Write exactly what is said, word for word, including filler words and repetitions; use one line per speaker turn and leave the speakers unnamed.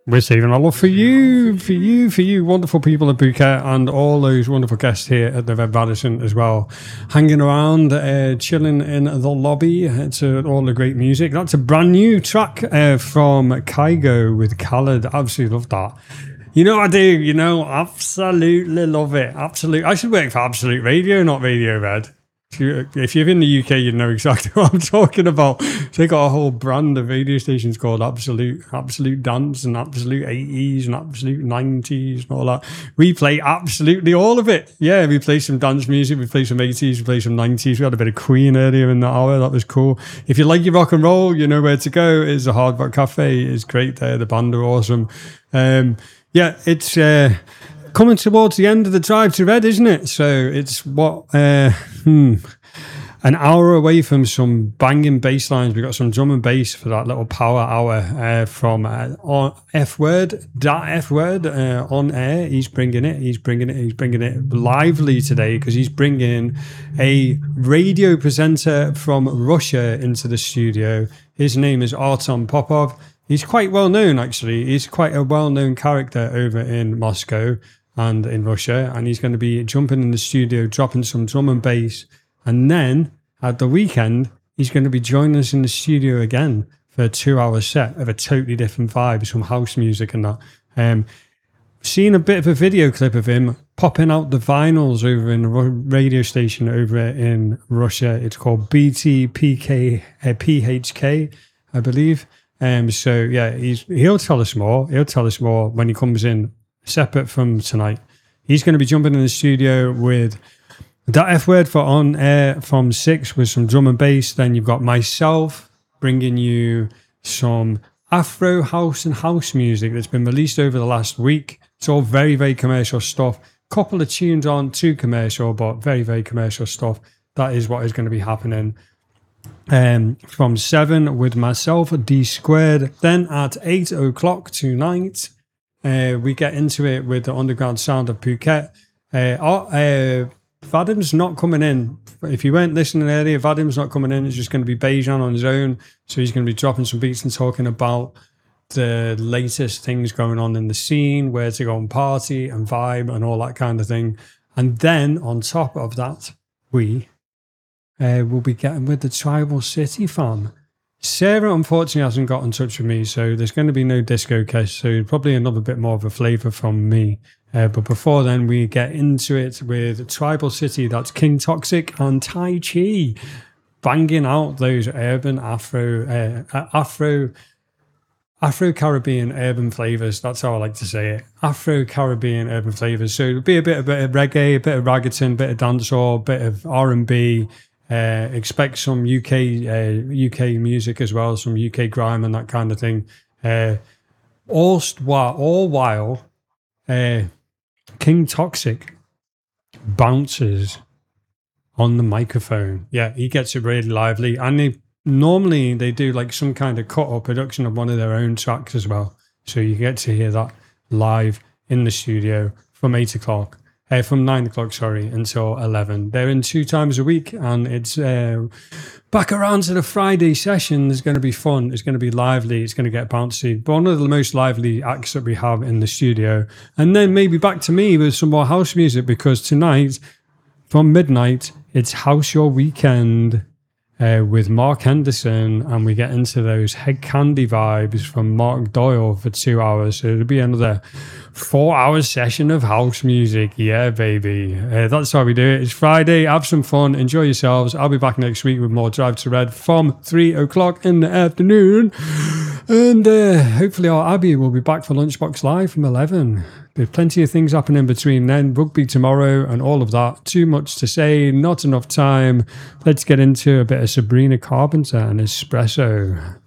We're saving our love for you, for you, for you, wonderful people in Phuket, and all those wonderful guests here at the Red Radisson as well, hanging around, uh, chilling in the lobby. It's uh, all the great music. That's a brand new track uh, from Kygo with Khaled. Absolutely love that. You know I do. You know, absolutely love it. Absolutely. I should work for Absolute Radio, not Radio Red. If you're, if you're in the U K, you know exactly what I'm talking about. They got a whole brand of radio stations called Absolute, Absolute Dance and Absolute eighties and Absolute nineties and all that. We play absolutely all of it. Yeah, we play some dance music, we play some eighties, we play some nineties. We had a bit of Queen earlier in the hour. That was cool. If you like your rock and roll, you know where to go. It's a Hard Rock Cafe. It's great there. The band are awesome. Um, yeah, it's... Uh, coming towards the end of the drive to Red, isn't it? So it's what uh, hmm, an hour away from some banging bass lines. We've got some drum and bass for that little power hour uh, from uh, F Word, that F Word uh, on air. He's bringing it. He's bringing it. He's bringing it lively today because he's bringing a radio presenter from Russia into the studio. His name is Artem Popov. He's quite well known, actually. He's quite a well-known character over in Moscow and in Russia, and he's going to be jumping in the studio, dropping some drum and bass, and then at the weekend he's going to be joining us in the studio again for a two-hour set of a totally different vibe, some house music and that. Um, seen a bit of a video clip of him popping out the vinyls over in a radio station over in Russia. It's called B T P K uh, P H K, I believe. Um, so yeah, he's he'll tell us more. He'll tell us more when he comes in. Separate from tonight, he's going to be jumping in the studio with that F Word for on air from six with some drum and bass. Then you've got myself bringing you some Afro house and house music that's been released over the last week. It's all very, very commercial stuff. Couple of tunes aren't too commercial, but very, very commercial stuff. That is what is going to be happening. Um, from seven with myself, D Squared. Then at eight o'clock tonight, Uh, we get into it with the underground sound of Phuket. Uh, oh, uh, Vadim's not coming in. If you weren't listening earlier, Vadim's not coming in. It's just going to be Bejan on his own. So he's going to be dropping some beats and talking about the latest things going on in the scene, where to go and party and vibe and all that kind of thing. And then on top of that, we uh, will be getting with the Tribal City fam. Sarah, unfortunately, hasn't got in touch with me, so there's going to be no disco case, so probably another bit more of a flavour from me. Uh, but before then, we get into it with Tribal City. That's King Toxic and Tai Chi, banging out those urban Afro, uh, Afro, Afro-Caribbean urban flavours. That's how I like to say it. Afro-Caribbean urban flavours. So it'll be a bit, a bit of reggae, a bit of reggaeton, a bit of dancehall, a bit of R and B. Uh, expect some U K uh, U K music as well, some U K grime and that kind of thing. Uh, all while, all while uh, King Toxic bounces on the microphone. Yeah, he gets it really lively, and they normally they do like some kind of cut or production of one of their own tracks as well. So you get to hear that live in the studio from eight o'clock. Uh, from nine o'clock, sorry, until eleven. They're in two times a week, and it's uh, back around to the Friday session. It's going to be fun. It's going to be lively. It's going to get bouncy. But one of the most lively acts that we have in the studio. And then maybe back to me with some more house music, because tonight, from midnight, it's House Your Weekend uh, with Mark Henderson, and we get into those Head Candy vibes from Mark Doyle for two hours. So it'll be another four-hour session of house music. Yeah, baby. Uh, that's how we do it. It's Friday. Have some fun. Enjoy yourselves. I'll be back next week with more Drive to Red from three o'clock in the afternoon. And uh, hopefully our Abby will be back for Lunchbox Live from eleven. There's plenty of things happening between then. Rugby tomorrow and all of that. Too much to say. Not enough time. Let's get into a bit of Sabrina Carpenter and Espresso.